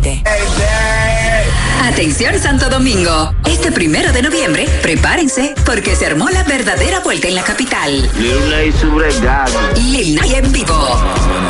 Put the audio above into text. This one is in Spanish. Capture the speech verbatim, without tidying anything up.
Atención Santo Domingo, este primero de noviembre, prepárense porque se armó la verdadera vuelta en la capital. Lil Nas y su bregado. Lil Nas en vivo.